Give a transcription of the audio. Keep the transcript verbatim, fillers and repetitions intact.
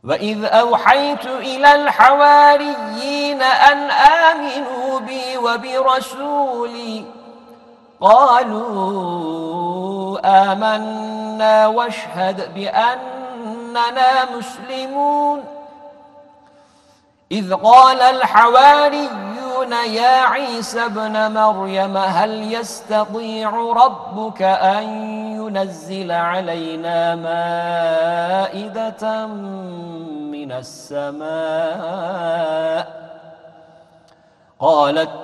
وَإِذْ أَوْحَيْتُ إِلَى الْحَوَارِيِّينَ أَنْ آمِنُوا بِي وَبِرَسُولِي قَالُوا آمَنَّا وَاشْهَدْ بِأَنَّنَا مُسْلِمُونَ إِذْ قَالَ الْحَوَارِيُّونَ يَا عِيسَى ابْنَ مَرْيَمَ هَلْ يَسْتَطِيعُ رَبُّكَ أَنْ يُنَزِّلَ عَلَيْنَا مَائِدَةً مِنَ السَّمَاءِ قَالَ